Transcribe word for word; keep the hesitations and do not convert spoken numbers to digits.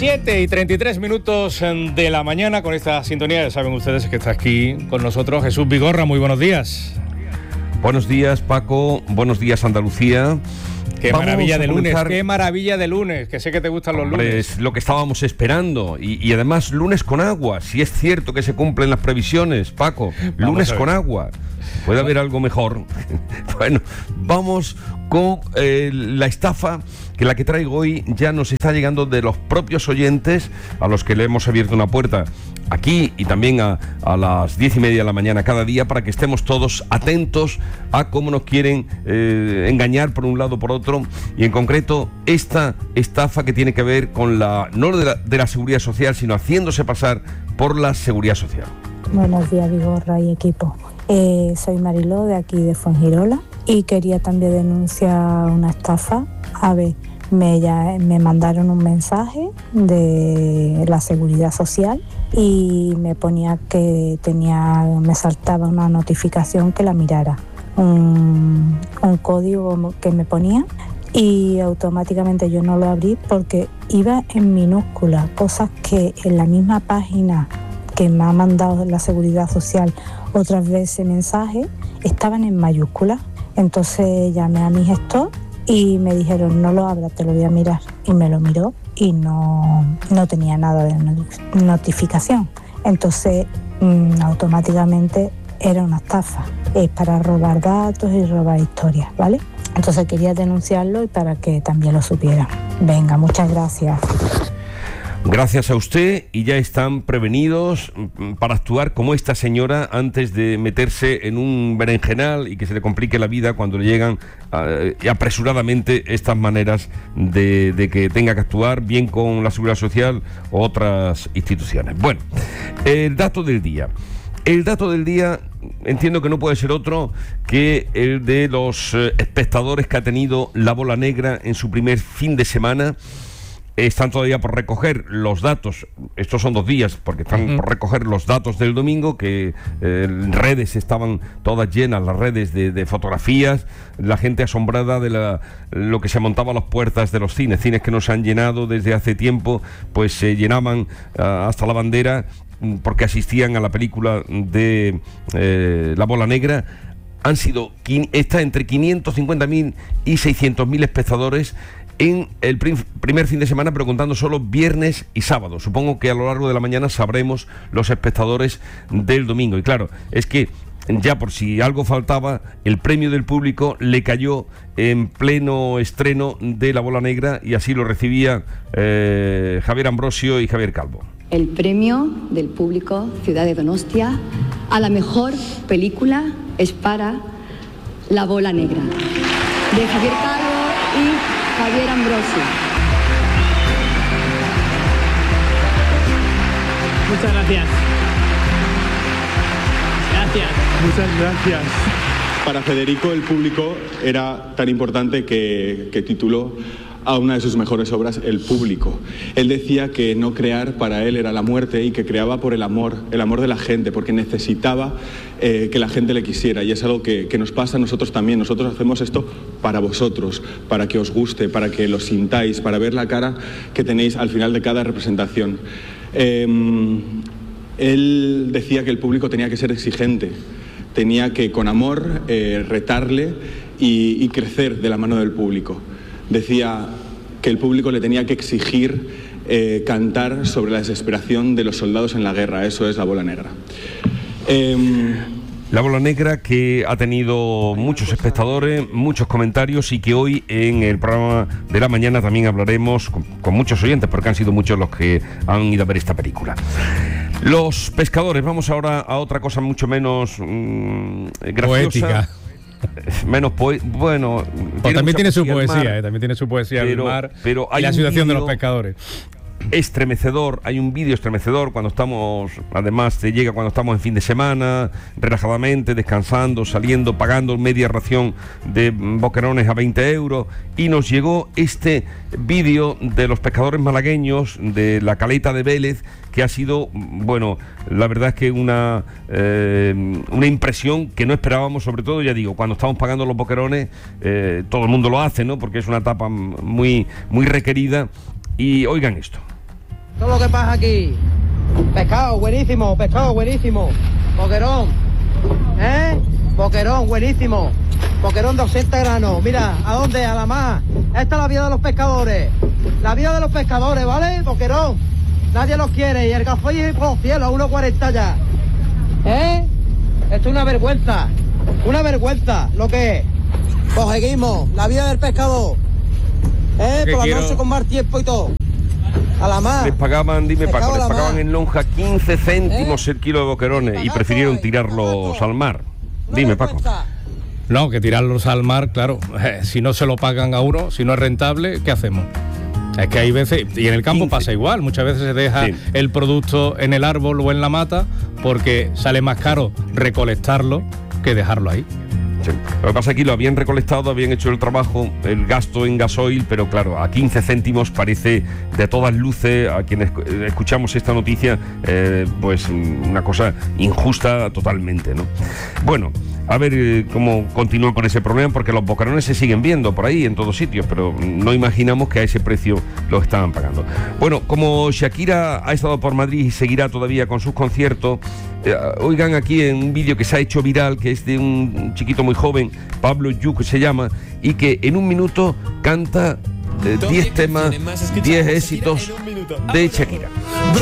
siete y treinta y tres minutos de la mañana con esta sintonía. Ya saben ustedes que está aquí con nosotros Jesús Vigorra. Muy buenos días. Buenos días, Paco. Buenos días, Andalucía. Qué Vamos maravilla de lunes, qué maravilla de lunes, que sé que te gustan los Hombre, lunes. Es lo que estábamos esperando. Y, y además, lunes con agua. Si es cierto que se cumplen las previsiones, Paco. Lunes con agua. ¿Puede haber algo mejor? Bueno, vamos con eh, la estafa, que la que traigo hoy ya nos está llegando de los propios oyentes, a los que le hemos abierto una puerta aquí y también a, a las diez y media de la mañana cada día, para que estemos todos atentos a cómo nos quieren eh, engañar por un lado o por otro, y en concreto esta estafa que tiene que ver con la, no de la, de la seguridad social, sino haciéndose pasar por la seguridad social. Buenos días, Vigorra y equipo. Eh, soy Mariló, de aquí de Fuengirola, y quería también denunciar una estafa. A ver, me, ya, me mandaron un mensaje de la seguridad social y me ponía que tenía, me saltaba una notificación que la mirara, un, un código que me ponía, y automáticamente yo no lo abrí porque iba en minúsculas, cosas que en la misma página que me ha mandado la seguridad social otras veces mensajes estaban en mayúsculas. Entonces llamé a mi gestor y me dijeron: no lo abras, te lo voy a mirar. Y me lo miró y no, no tenía nada de notificación. Entonces mmm, automáticamente era una estafa. Es para robar datos y robar historias, ¿vale? Entonces quería denunciarlo y para que también lo supieran. Venga, muchas gracias. Gracias a usted, y ya están prevenidos para actuar como esta señora antes de meterse en un berenjenal y que se le complique la vida cuando le llegan uh, apresuradamente estas maneras de, de que tenga que actuar bien con la Seguridad Social o otras instituciones. Bueno, el dato del día. El dato del día entiendo que no puede ser otro que el de los eh, espectadores que ha tenido La Bola Negra en su primer fin de semana. Están todavía por recoger los datos, estos son dos días, porque están uh-huh. por recoger los datos del domingo, que eh, redes estaban todas llenas, las redes de, de fotografías, la gente asombrada de la, lo que se montaba a las puertas de los cines, cines que no se han llenado desde hace tiempo, pues se llenaban uh, hasta la bandera, porque asistían a la película de eh, La Bola Negra. Han sido, está entre quinientos cincuenta mil y seiscientos mil espectadores en el prim- primer fin de semana, pero contando solo viernes y sábado. Supongo que a lo largo de la mañana sabremos los espectadores del domingo. Y claro, es que ya por si algo faltaba, el premio del público le cayó en pleno estreno de La Bola Negra, y así lo recibía eh, Javier Ambrosio y Javier Calvo. El premio del público Ciudad de Donostia a la mejor película es para La Bola Negra, de Javier Calvo y Javier Ambrosio. Muchas gracias. Gracias. Muchas gracias. Para Federico, el público era tan importante que, que tituló a una de sus mejores obras El Público. Él decía que no crear para él era la muerte, y que creaba por el amor, el amor de la gente, porque necesitaba eh, que la gente le quisiera, y es algo que, que nos pasa a nosotros también. Nosotros hacemos esto para vosotros, para que os guste, para que lo sintáis, para ver la cara que tenéis al final de cada representación. Eh, él decía que el público tenía que ser exigente, tenía que con amor eh, retarle y, y crecer de la mano del público. Decía que el público le tenía que exigir eh, cantar sobre la desesperación de los soldados en la guerra. Eso es La Bola Negra. Eh, La Bola Negra, que ha tenido muchos espectadores, muchos comentarios, y que hoy en el programa de la mañana también hablaremos con, con muchos oyentes, porque han sido muchos los que han ido a ver esta película. Los pescadores. Vamos ahora a otra cosa mucho menos mmm, graciosa. Poética. Menos poe bueno, pues también tiene su poesía, poesía, eh, también tiene su poesía pero, el mar pero hay y la situación vídeo de los pescadores. Estremecedor, hay un vídeo estremecedor cuando estamos, además te llega cuando estamos en fin de semana, relajadamente, descansando, saliendo, pagando media ración de boquerones a veinte euros, y nos llegó este vídeo de los pescadores malagueños de la caleta de Vélez, que ha sido, bueno, la verdad es que una eh, una impresión que no esperábamos, sobre todo, ya digo, cuando estamos pagando los boquerones, eh, todo el mundo lo hace, ¿no? Porque es una etapa muy, muy requerida. Y oigan esto. Esto es lo que pasa aquí. Pescado, buenísimo, pescado, buenísimo. Boquerón, ¿eh? Boquerón, buenísimo. Boquerón doscientos granos. Mira, ¿a dónde? A la mar. Esta es la vida de los pescadores. La vida de los pescadores, ¿vale? Boquerón. Nadie los quiere. Y el gasoil por los cielos, uno cuarenta ya. ¿Eh? Esto es una vergüenza. Una vergüenza, lo que es. Pues seguimos. La vida del pescador. ¿Eh? Por la quiero... noche con más tiempo y todo. A la mar. Les pagaban, dime Pescado Paco, les a la pagaban mar. en lonja quince céntimos ¿Eh? el kilo de boquerones y Pagazo prefirieron hay, tirarlos pagazo. al mar. Una Dime, Paco. vergüenza. No, que tirarlos al mar, claro. Eh, si no se lo pagan a uno, si no es rentable, ¿qué hacemos? Es que hay veces, y en el campo quince. pasa igual, muchas veces se deja Sí. el producto en el árbol o en la mata porque sale más caro recolectarlo que dejarlo ahí. Sí. Lo que pasa es que aquí lo habían recolectado, habían hecho el trabajo, el gasto en gasoil, pero claro, a quince céntimos parece de todas luces, a quienes escuchamos esta noticia, eh, pues una cosa injusta totalmente, ¿no? Bueno, a ver eh, cómo continúan con ese problema, porque los boquerones se siguen viendo por ahí en todos sitios, pero no imaginamos que a ese precio lo estaban pagando. Bueno, como Shakira ha estado por Madrid y seguirá todavía con sus conciertos, eh, oigan aquí en un vídeo que se ha hecho viral, que es de un chiquito muy joven, Pablo Yu, que se llama, y que en un minuto canta diez eh, temas, diez éxitos de Shakira.